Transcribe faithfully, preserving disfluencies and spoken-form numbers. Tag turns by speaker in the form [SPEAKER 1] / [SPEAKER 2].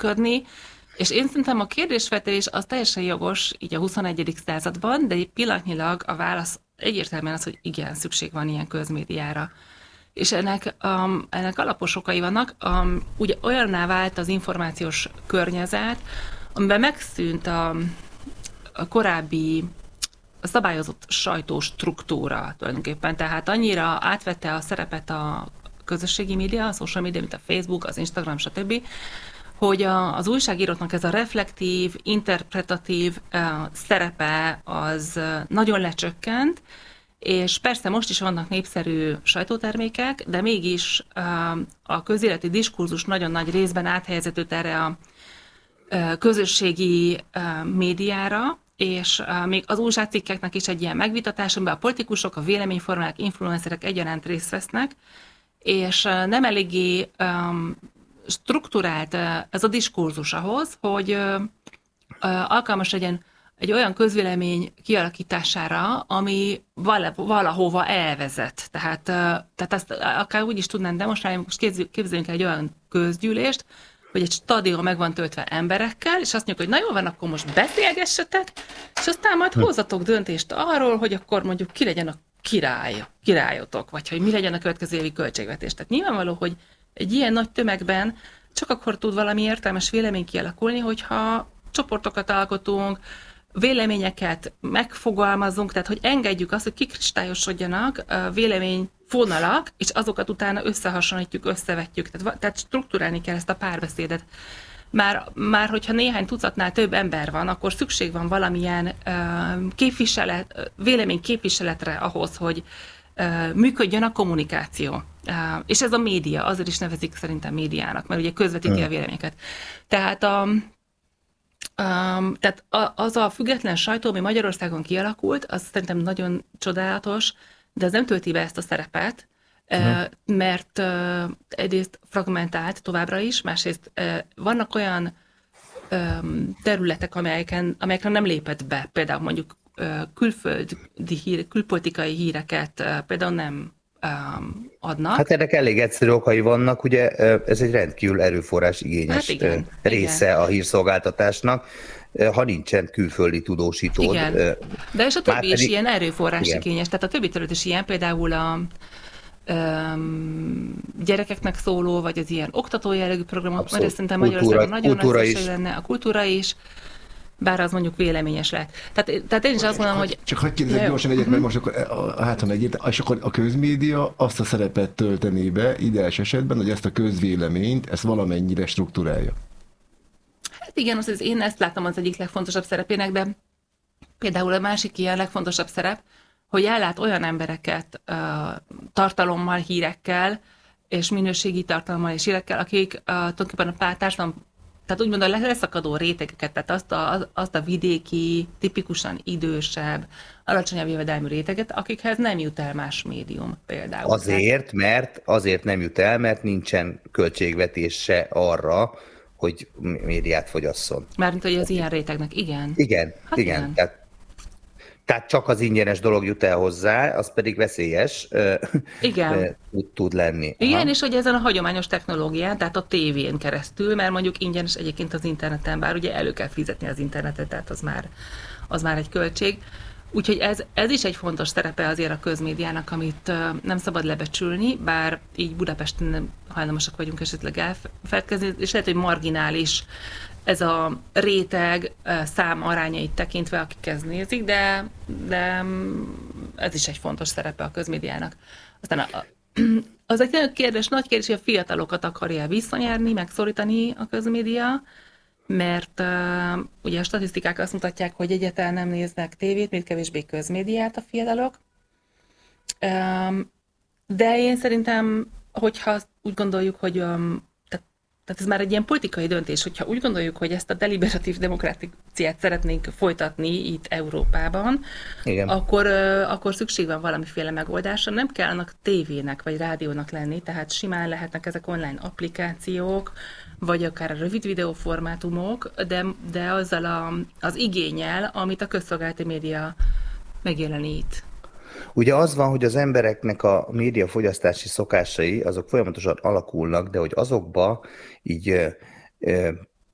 [SPEAKER 1] működni, és én szerintem a kérdésfeltevés az teljesen jogos így a huszonegyedik században, de pillanatnyilag a válasz egyértelműen az, hogy igen, szükség van ilyen közmédiára. És ennek, um, ennek alapos okai vannak. Um, ugye olyanná vált az információs környezet, amiben megszűnt a, a korábbi a szabályozott sajtóstruktúra tulajdonképpen. Tehát annyira átvette a szerepet a közösségi média, a social media, mint a Facebook, az Instagram, stb., hogy a, az újságíróknak ez a reflektív, interpretatív uh, szerepe az nagyon lecsökkent, és persze most is vannak népszerű sajtótermékek, de mégis uh, a közéleti diskurzus nagyon nagy részben áthelyezett erre a uh, közösségi uh, médiára, és uh, még az újságcikkeknek is egy ilyen megvitatás, amiben a politikusok, a véleményformálók, influencerek egyaránt részt vesznek, és uh, nem eléggé um, strukturált uh, ez a diskurzus ahhoz, hogy uh, uh, alkalmas legyen egy olyan közvélemény kialakítására, ami valahova elvezet. Tehát, tehát ezt akár úgy is tudnám demonstrálni, most képzeljünk el egy olyan közgyűlést, hogy egy stadion meg van töltve emberekkel, és azt mondjuk, hogy na jól van, akkor most beszélgessetek, és aztán majd hozzatok döntést arról, hogy akkor mondjuk ki legyen a király, királyotok, vagy hogy mi legyen a következő évi költségvetés. Tehát nyilvánvaló, hogy egy ilyen nagy tömegben csak akkor tud valami értelmes vélemény kialakulni, hogyha csoportokat alkotunk, véleményeket megfogalmazunk, tehát hogy engedjük azt, hogy kikristályosodjanak véleményfonalak, és azokat utána összehasonlítjuk, összevetjük. Tehát, tehát strukturálni kell ezt a párbeszédet. Már, már hogyha néhány tucatnál több ember van, akkor szükség van valamilyen uh, képviselet, vélemény képviseletre ahhoz, hogy uh, működjön a kommunikáció. Uh, és ez a média, azért is nevezik szerintem médiának, mert ugye közvetíti a véleményeket. Tehát a Um, tehát az a független sajtó, ami Magyarországon kialakult, az szerintem nagyon csodálatos, de az nem tölti be ezt a szerepet, uh-huh. mert uh, egyrészt fragmentált továbbra is, másrészt uh, vannak olyan um, területek, amelyeken, amelyekre nem lépett be, például mondjuk uh, külföldi hír, külpolitikai híreket uh, például nem um, adnak.
[SPEAKER 2] Hát ennek elég egyszerű okai vannak, ugye ez egy rendkívül erőforrás igényes hát igen, része igen. a hírszolgáltatásnak, ha nincsen külföldi tudósítód.
[SPEAKER 1] Igen, de és a többi is ilyen erőforrás igen. igényes, tehát a többi terület is ilyen, például a um, gyerekeknek szóló, vagy az ilyen oktatójellegű programok, mert szerintem Magyarországon nagyon nagy szükség lenne, a kultúra is, bár az mondjuk véleményes lehet. Tehát, tehát én is azt mondom, hogy...
[SPEAKER 3] Csak hagyj kérdezzek gyorsan egyet, mert most akkor, hát ha megint, és akkor a közmédia azt a szerepet töltené be ideális esetben, hogy ezt a közvéleményt, ezt valamennyire struktúrálja.
[SPEAKER 1] Hát igen, az, az én ezt látom az egyik legfontosabb szerepének, de például a másik ilyen legfontosabb szerep, hogy ellát olyan embereket uh, tartalommal, hírekkel, és minőségi tartalommal és hírekkel, akik uh, tulajdonképpen a társadalom, tehát úgymond a leszakadó rétegeket, tehát azt a, azt a vidéki, tipikusan idősebb, alacsonyabb jövedelmű réteget, akikhez nem jut el más médium például.
[SPEAKER 2] Azért, mert, azért nem jut el, mert nincsen költségvetése arra, hogy médiát fogyasszon.
[SPEAKER 1] Mármint, hogy az ilyen rétegnek, igen.
[SPEAKER 2] Igen, hát igen. igen. Tehát, tehát csak az ingyenes dolog jut el hozzá, az pedig veszélyes
[SPEAKER 1] igen.
[SPEAKER 2] tud, tud lenni.
[SPEAKER 1] Igen, Aha. és hogy ezen a hagyományos technológián, tehát a tévén keresztül, mert mondjuk ingyenes egyébként az interneten, bár ugye elő kell fizetni az internetet, tehát az már, az már egy költség. Úgyhogy ez, ez is egy fontos szerepe azért a közmédiának, amit nem szabad lebecsülni, bár így Budapesten nem hajlamosak vagyunk esetleg elfeledkezni, és lehet, hogy marginális ez a réteg szám arányait tekintve, akik ezt nézik, de, de ez is egy fontos szerepe a közmédiának. Aztán a, az egy nagyon kérdés, nagy kérdés, hogy a fiatalokat akarja visszanyerni, megszorítani a közmédia, mert uh, ugye a statisztikák azt mutatják, hogy egyáltalán nem néznek tévét, még kevésbé közmédiát a fiatalok. Um, de én szerintem, hogyha úgy gondoljuk, hogy um, tehát, tehát ez már egy ilyen politikai döntés, hogyha úgy gondoljuk, hogy ezt a deliberatív demokráciát szeretnénk folytatni itt Európában, Igen. Akkor, uh, akkor szükség van valamiféle megoldásra. Nem kell annak tévének vagy rádiónak lenni, tehát simán lehetnek ezek online applikációk, vagy akár a rövid videóformátumok, de, de azzal a, az igénnyel, amit a közszolgálati média megjelenít.
[SPEAKER 2] Ugye az van, hogy az embereknek a médiafogyasztási szokásai, azok folyamatosan alakulnak, de hogy azokba így